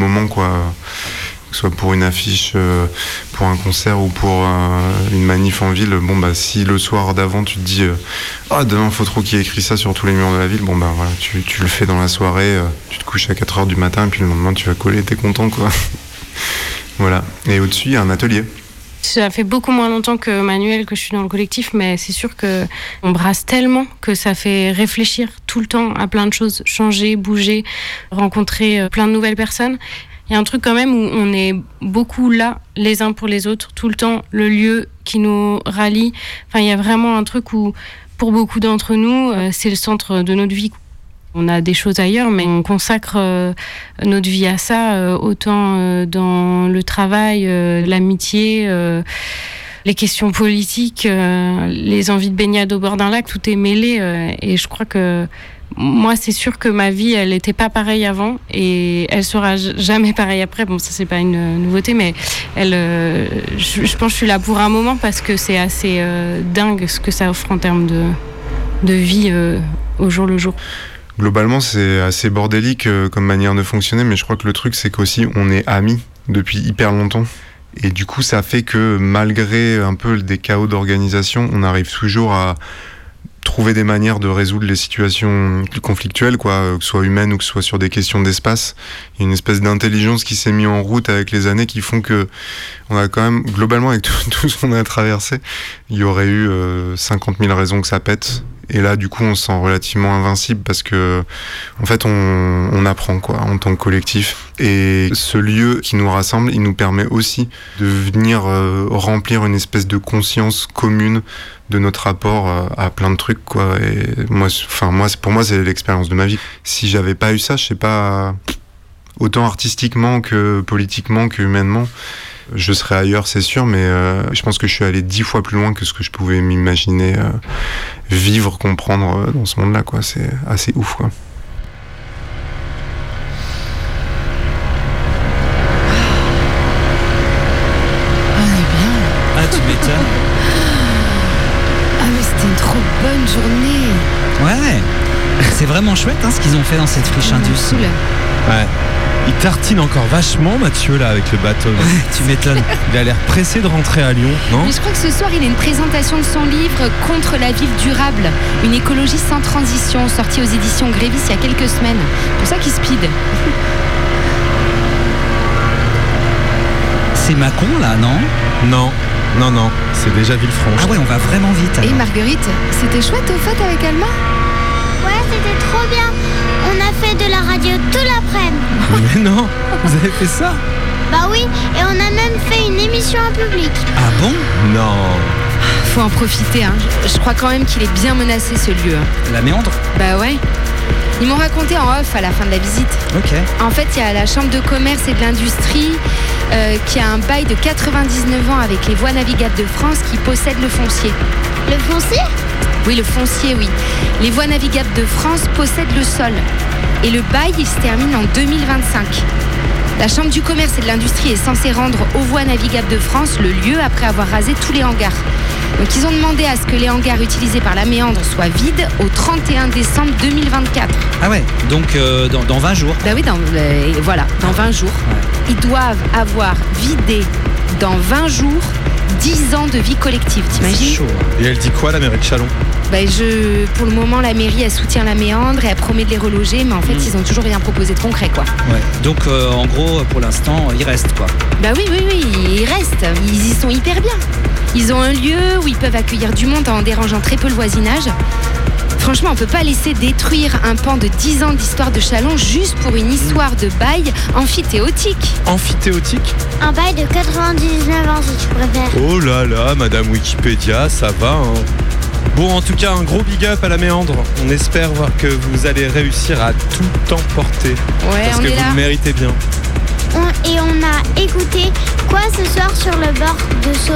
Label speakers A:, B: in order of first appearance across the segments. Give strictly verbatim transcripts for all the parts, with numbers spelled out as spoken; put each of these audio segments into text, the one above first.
A: moment, quoi. Que ce soit pour une affiche, euh, pour un concert ou pour euh, une manif en ville. Bon, bah, si le soir d'avant, tu te dis euh, ah, demain, faut trop qu'il y ait écrit ça sur tous les murs de la ville, bon, bah, voilà, tu, tu le fais dans la soirée, euh, tu te couches à quatre heures du matin, et puis le lendemain, tu vas coller, t'es content, quoi. Voilà. Et au-dessus, il y a un atelier.
B: Ça fait beaucoup moins longtemps que Manuel que je suis dans le collectif, mais c'est sûr qu'on brasse tellement que ça fait réfléchir tout le temps à plein de choses, changer, bouger, rencontrer plein de nouvelles personnes. Il y a un truc quand même où on est beaucoup là, les uns pour les autres, tout le temps, le lieu qui nous rallie. Enfin, il y a vraiment un truc où, pour beaucoup d'entre nous, c'est le centre de notre vie. On a des choses ailleurs, mais on consacre euh, notre vie à ça, euh, autant euh, dans le travail, euh, l'amitié, euh, les questions politiques, euh, les envies de baignade au bord d'un lac, tout est mêlé. Euh, et je crois que moi, c'est sûr que ma vie, elle n'était pas pareille avant et elle sera jamais pareille après. Bon, ça, c'est pas une nouveauté, mais elle, euh, je, je pense que je suis là pour un moment parce que c'est assez euh, dingue ce que ça offre en termes de, de vie euh, au jour le jour.
A: Globalement, c'est assez bordélique euh, comme manière de fonctionner, mais je crois que le truc, c'est qu'aussi, on est amis depuis hyper longtemps. Et du coup, ça fait que malgré un peu des chaos d'organisation, on arrive toujours à trouver des manières de résoudre les situations conflictuelles, quoi, que ce soit humaines ou que ce soit sur des questions d'espace. Il y a une espèce d'intelligence qui s'est mise en route avec les années qui font que on a quand même, globalement, avec tout, tout ce qu'on a traversé, il y aurait eu euh, cinquante mille raisons que ça pète. Et là, du coup, on se sent relativement invincible parce que, en fait, on, on apprend, quoi, en tant que collectif. Et ce lieu qui nous rassemble, il nous permet aussi de venir euh, remplir une espèce de conscience commune de notre rapport euh, à plein de trucs, quoi. Et moi, enfin, moi, pour moi, c'est l'expérience de ma vie. Si j'avais pas eu ça, je sais pas, autant artistiquement que politiquement que humainement, je serais ailleurs, c'est sûr, mais euh, je pense que je suis allé dix fois plus loin que ce que je pouvais m'imaginer euh, vivre, comprendre euh, dans ce monde-là, quoi. C'est assez ouf, quoi.
C: On est bien.
D: Ah, tu m'étonnes.
C: Ah, mais c'était une trop bonne journée.
D: Ouais. C'est vraiment chouette hein, ce qu'ils ont fait dans cette friche Indus.
C: Cool.
E: Ouais. Il tartine encore vachement Mathieu là avec le bateau.
D: Ouais, tu m'étonnes.
E: Il a l'air pressé de rentrer à Lyon, non ?
C: Mais je crois que ce soir, il a une présentation de son livre Contre la ville durable, une écologie sans transition, sorti aux éditions Grévis il y a quelques semaines. C'est pour ça qu'il speed.
D: C'est Mâcon là, non ?
E: Non, non, non, c'est déjà Villefranche.
D: Ah ouais, on va vraiment vite.
C: Et
D: alors.
C: Marguerite, c'était chouette au fait avec Alma ?
F: Ouais, c'était trop bien. On a fait de la radio tout l'après-midi.
E: Mais non, vous avez fait ça ?
F: Bah oui, et on a même fait une émission en public.
D: Ah bon ?
E: Non.
C: Faut en profiter, hein. Je, je crois quand même qu'il est bien menacé ce lieu.
D: La méandre ?
C: Bah ouais. Ils m'ont raconté en off à la fin de la visite.
D: Ok.
C: En fait, il y a la Chambre de commerce et de l'industrie euh, qui a un bail de quatre-vingt-dix-neuf ans avec les voies navigables de France qui possèdent le foncier.
F: Le foncier ?
C: Oui, le foncier, oui. Les voies navigables de France possèdent le sol. Et le bail, il se termine en deux mille vingt-cinq. La Chambre du commerce et de l'industrie est censée rendre aux voies navigables de France le lieu après avoir rasé tous les hangars. Donc ils ont demandé à ce que les hangars utilisés par la méandre soient vides au trente et un décembre deux mille vingt-quatre.
D: Ah ouais, donc euh, dans, dans vingt jours.
C: Bah oui, dans, euh, voilà, dans vingt jours.
D: Ouais.
C: Ils doivent avoir vidé dans vingt jours dix ans de vie collective, t'imagines ?
D: C'est chaud.
E: Et elle dit quoi la mairie de Châlons ?
C: Bah je, pour le moment, la mairie, elle soutient la méandre et elle promet de les reloger, mais en fait, mmh. ils ont toujours rien proposé de concret, quoi.
D: Ouais. Donc, euh, en gros, pour l'instant, il reste, quoi.
C: Bah oui, oui, oui, ils restent. Ils y sont hyper bien. Ils ont un lieu où ils peuvent accueillir du monde en dérangeant très peu le voisinage. Franchement, on peut pas laisser détruire un pan de dix ans d'histoire de Châlons juste pour une histoire de bail amphithéotique.
E: Amphithéotique ?
F: Un bail de quatre-vingt-dix-neuf ans, si tu préfères.
E: Oh là là, Madame Wikipédia, ça va, hein. Bon, en tout cas, un gros big up à la méandre. On espère voir que vous allez réussir à tout emporter.
C: Ouais,
E: parce
C: on
E: que
C: est
E: vous
C: là.
E: le méritez bien.
F: On, et on a écouté quoi ce soir sur le bord de Saône ?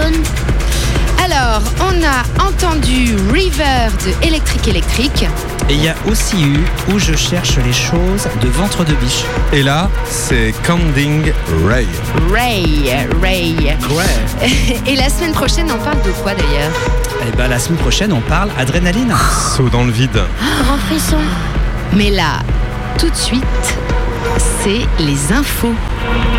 C: Alors, on a entendu River de Électrique Électrique.
D: Et il y a aussi eu Où je cherche les choses de Ventre de Biche.
E: Et là, c'est Counting Ray.
C: Ray, Ray.
D: Ouais.
C: Et la semaine prochaine, on parle de quoi d'ailleurs ?
D: Et ben la semaine prochaine, on parle adrénaline.
E: Saut dans le vide.
F: Grand frisson.
C: Mais là, tout de suite, c'est les infos.